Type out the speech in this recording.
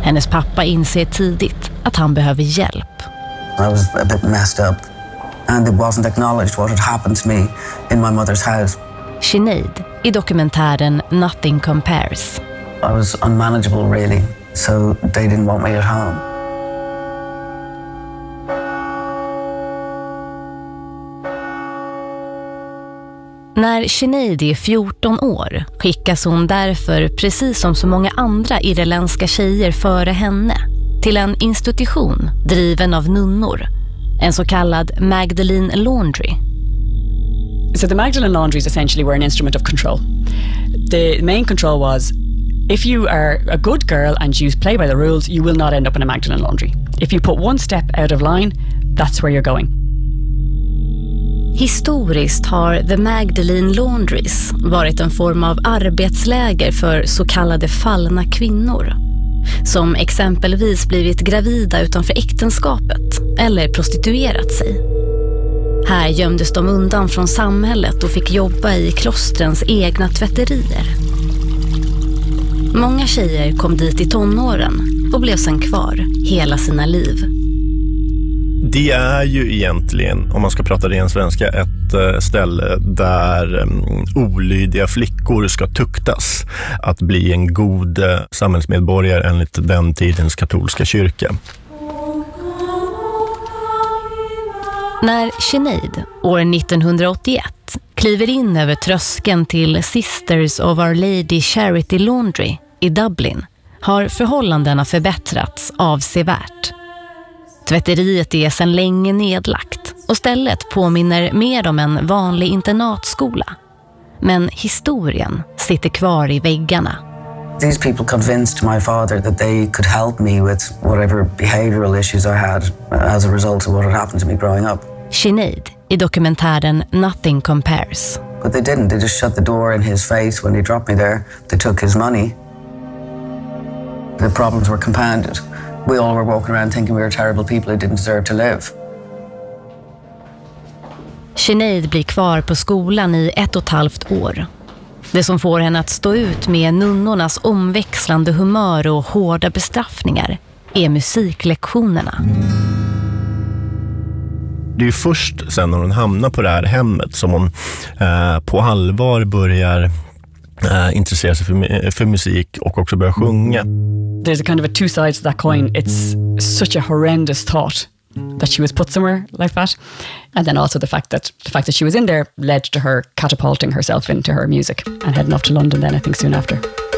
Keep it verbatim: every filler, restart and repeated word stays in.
Hennes pappa inser tidigt att han behöver hjälp. I was a bit messed up and it wasn't acknowledged what had happened to me in my mother's house. Sinead i dokumentären Nothing Compares. I was unmanageable really, so they didn't want me at home. När Sinead är fjorton år skickas hon därför, precis som så många andra irländska tjejer före henne, till en institution driven av nunnor, en så kallad Magdalene Laundry. So the Magdalene Laundries essentially were an instrument of control. The main control was, if you are a good girl and you play by the rules, you will not end up in a Magdalene Laundry. If you put one step out of line, that's where you're going. Historiskt har The Magdalene Laundries varit en form av arbetsläger för så kallade fallna kvinnor, som exempelvis blivit gravida utanför äktenskapet eller prostituerat sig. Här gömdes de undan från samhället och fick jobba i klostrens egna tvätterier. Många tjejer kom dit i tonåren och blev sedan kvar hela sina liv. Det är ju egentligen, om man ska prata ren svenska, ett ställe där olydiga flickor ska tuktas att bli en god samhällsmedborgare enligt den tidens katolska kyrka. När Sinead år nittonhundraåttioett kliver in över tröskeln till Sisters of Our Lady Charity Laundry i Dublin har förhållandena förbättrats avsevärt. Tvätteriet är sedan länge nedlagt och stället påminner mer om en vanlig internatskola. Men historien sitter kvar i väggarna. These people convinced my father that they could help me with whatever behavioral issues I had as a result of what had happened to me growing up. Sinead i dokumentären Nothing Compares. But they didn't. They just shut the door in his face when he dropped me there. They took his money. The problems were compounded. We all were walking around thinking we were terrible people who didn't deserve to live. Sinead blir kvar på skolan i ett och ett halvt år. Det som får henne att stå ut med nunnornas omväxlande humör och hårda bestraffningar är musiklektionerna. Det är ju först sen när hon hamnar på det här hemmet som hon eh, på allvar börjar eh, intressera sig för, för musik och också börjar sjunga. There's a kind of a two sides to that coin. It's such a horrendous thought that she was put somewhere like that. And then also the fact that the fact that she was in there led to her catapulting herself into her music and heading off to London then, I think, soon after.